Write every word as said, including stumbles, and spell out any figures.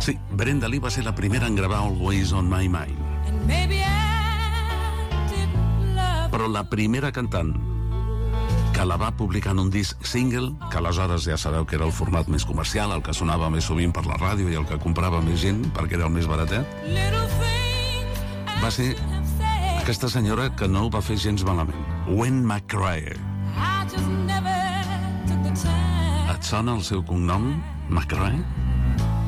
Sí, Brenda Lee va ser la primera en gravar Always on My Mind. Però la primera cantant que la va publicar en un disc single, que aleshores ja sabeu que era el format més comercial, el que sonava més sovint per la ràdio i el que comprava més gent perquè era el més baratet, va ser aquesta senyora que no ho va fer gens malament, Gwen McCrae. Et sona el seu cognom, McCrae?